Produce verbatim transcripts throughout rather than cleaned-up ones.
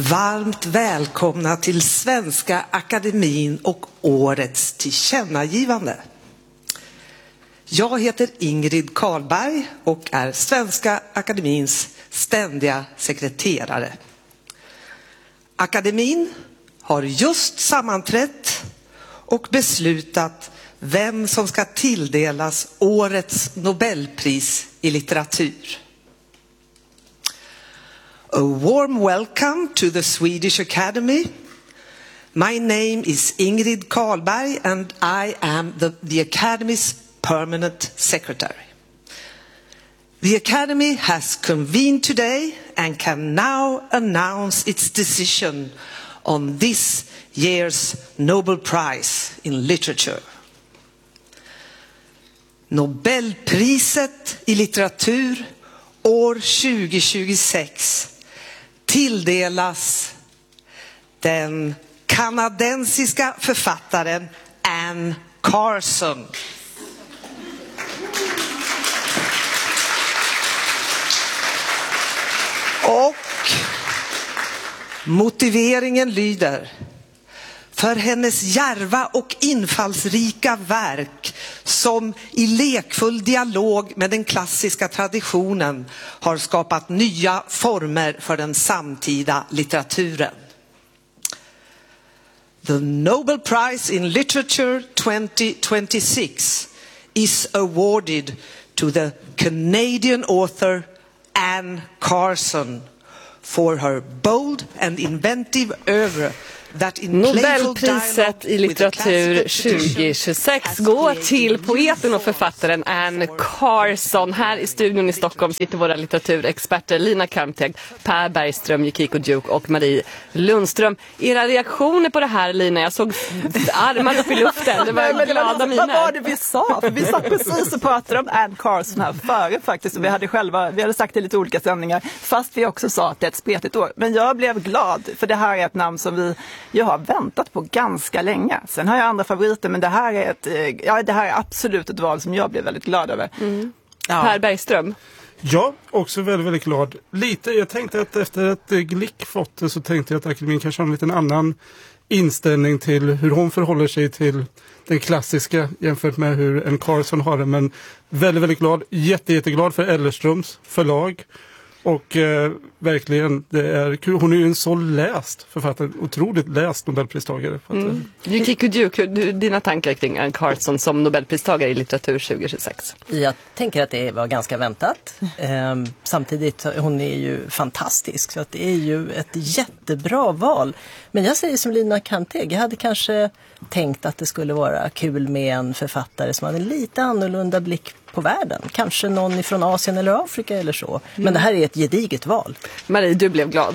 Varmt välkomna till Svenska Akademin och årets tillkännagivande. Jag heter Ingrid Karlberg och är Svenska Akademins ständiga sekreterare. Akademin har just sammanträtt och beslutat vem som ska tilldelas årets Nobelpris i litteratur. A warm welcome to the Swedish Academy. My name is Ingrid Karlberg and I am the, the Academy's permanent secretary. The Academy has convened today and can now announce its decision on this year's Nobel Prize in Literature. Nobelpriset i litteratur år tjugo tjugosex tilldelas den kanadensiska författaren Anne Carson. Och motiveringen lyder: för hennes djärva och infallsrika verk som i lekfull dialog med den klassiska traditionen har skapat nya former för den samtida litteraturen. The Nobel Prize in Literature twenty twenty-six is awarded to the Canadian author Anne Carson for her bold and inventive oeuvre. Nobelpriset i litteratur tjugo tjugosex går till poeten och författaren Anne Carson. Här i studion i Stockholm sitter våra litteraturexperter Lina Kamteg, Per Bergström, Yukiko Duke och Marie Lundström. Era reaktioner på det här, Lina? Jag såg armarna upp i luften. Det var Nej, men glada det var, miner. Vad var det vi sa? För vi satt precis och pratade om Anne Carson här före faktiskt. Och vi hade själva, vi hade sagt det i lite olika sändningar. Fast vi också sa att det är ett spretigt år. Men jag blev glad för det här är ett namn som vi jag har väntat på ganska länge. Sen har jag andra favoriter, men det här är ett, ja, det här är absolut ett val som jag blev väldigt glad över. Mm. Ja. Per Bergström. Ja, också väldigt, väldigt glad. Lite, jag tänkte att efter att Glick fått det så tänkte jag att akademin kanske har en liten annan inställning till hur hon förhåller sig till den klassiska jämfört med hur en Carson har det. Men väldigt, väldigt glad. Jätte, jätteglad för Ellerströms förlag. Och eh, verkligen, det är kul. Hon är ju en så läst författare, otroligt läst Nobelpristagare. Mm. Yukiko Duke, dina tankar kring Anne Carson som Nobelpristagare i litteratur tjugo tjugosex? Jag tänker att det var ganska väntat. Ehm, samtidigt, hon är ju fantastisk, så att det är ju ett jättebra val. Men jag säger som Lina Kamteg, jag hade kanske tänkt att det skulle vara kul med en författare som hade en lite annorlunda blick på världen. Kanske någon från Asien eller Afrika eller så. Men mm. det här är ett gediget val. Marie, du blev glad.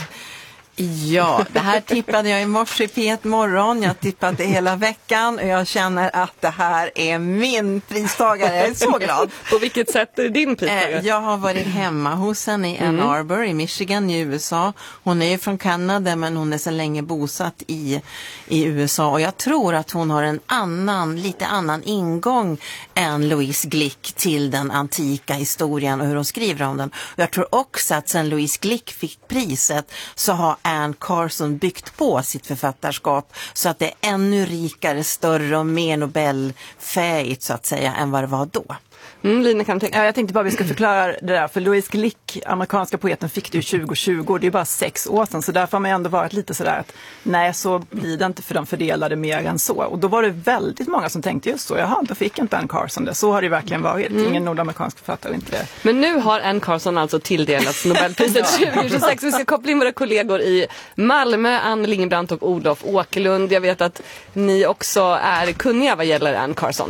Ja, det här tippade jag i morse i P ett morgon. Jag tippade hela veckan och jag känner att det här är min pristagare. Jag är så glad. På vilket sätt är det din pristagare? Jag har varit hemma hos henne i Ann Arbor i Michigan i U S A. Hon är ju från Kanada, men hon är så länge bosatt i, i U S A. Och jag tror att hon har en annan, lite annan ingång än Louise Glick till den antika historien och hur hon skriver om den. Och jag tror också att sen Louise Glick fick priset så har Anne Carson byggt på sitt författarskap så att det är ännu rikare, större och mer Nobelfäigt så att säga än vad det var då. Mm, Lina kan tänka. Ja, jag tänkte bara vi ska förklara det där. För Louise Glick, amerikanska poeten, fick det ju tjugo tjugo. Det är bara sex år sedan. Så därför har man ändå varit lite sådär att nej, så blir det inte, för de fördelade mer än så. Och då var det väldigt många som tänkte just så. Jaha, då fick inte Anne Carson det. Så har det verkligen varit. Mm. Ingen nordamerikansk författare, inte det. Men nu har Anne Carson alltså tilldelats Nobelpriset tjugo tjugosex. Vi ska koppla in våra kollegor i Malmö, Ann Lingenbrandt och Olof Åkerlund. Jag vet att ni också är kunniga vad gäller Anne Carson.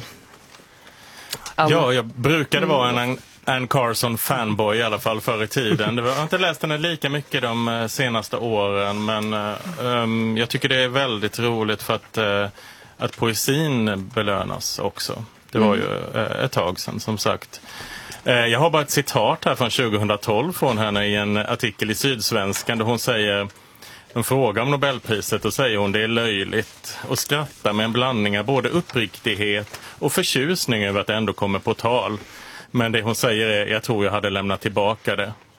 Um, ja, jag brukade vara en Anne Carson fanboy i alla fall förr i tiden. Det var, jag har inte läst henne lika mycket de senaste åren, men um, jag tycker det är väldigt roligt för att, uh, att poesin belönas också. Det var ju uh, ett tag sedan, som sagt. Uh, jag har bara ett citat här från tjugohundratolv från henne i en artikel i Sydsvenskan där hon säger: en fråga om Nobelpriset, och säger hon det är löjligt och skrattar med en blandning av både uppriktighet och förtjusning över att det ändå kommer på tal. Men det hon säger är, jag tror jag hade lämnat tillbaka det.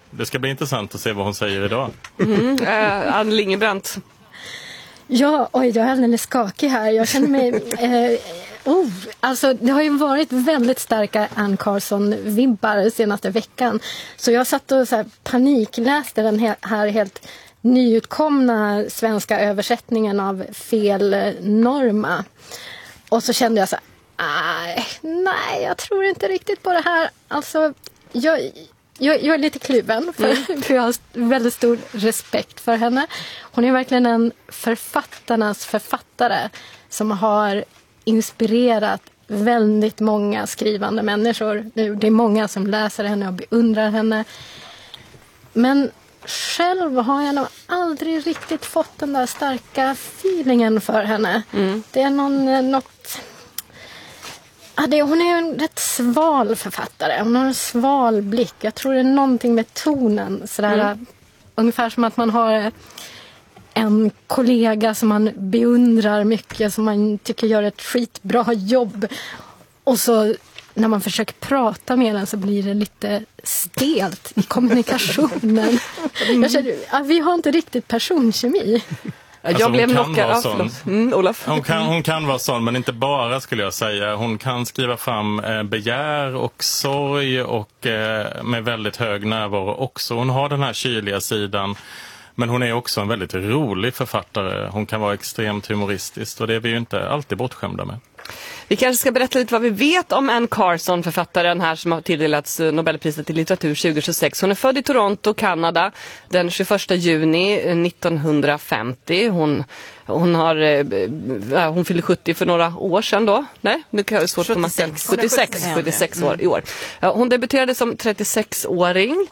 det ska bli intressant att se vad hon säger idag. Mm, äh, Ann Lingebrandt. Ja, oj, jag är alldeles skakig här. Jag känner mig... Eh, oh, alltså, det har ju varit väldigt starka Anne Carson-vibbar senaste veckan. Så jag satt och så här panikläste den här helt nyutkomna svenska översättningen av Fel Norma. Och så kände jag så här, nej, jag tror inte riktigt på det här. Alltså, jag... Jag, jag är lite kluven för, mm. för jag har väldigt stor respekt för henne. Hon är verkligen en författarnas författare som har inspirerat väldigt många skrivande människor. Det är många som läser henne och beundrar henne. Men själv har jag nog aldrig riktigt fått den där starka feelingen för henne. Mm. Det är någon, något... Ja, det, hon är en rätt sval författare. Hon har en sval blick. Jag tror det är någonting med tonen. Sådär, mm. Ungefär som att man har en kollega som man beundrar mycket. Som man tycker gör ett skitbra jobb. Och så när man försöker prata med den så blir det lite stelt i kommunikationen. Mm. Jag känner, ja, vi har inte riktigt personkemi. Alltså, jag blev knockad. Mm, Olof. Hon kan, hon kan vara sån, men inte bara skulle jag säga. Hon kan skriva fram eh, begär och sorg och eh, med väldigt hög närvaro också. Hon har den här kyliga sidan, men hon är också en väldigt rolig författare. Hon kan vara extremt humoristisk och det är vi ju inte alltid bortskämda med. Vi kanske ska berätta lite vad vi vet om Anne Carson, författaren här som har tilldelats Nobelpriset i litteratur tjugo tjugosex. Hon är född i Toronto, Kanada, den tjugoförsta juni nittonhundrafemtio. Hon, hon, har, äh, hon fyllde sjuttio för några år sedan då. Nej, det är svårt på matten. sjuttiosex, sjuttiosex år i år. Hon debuterade som trettiosex-åring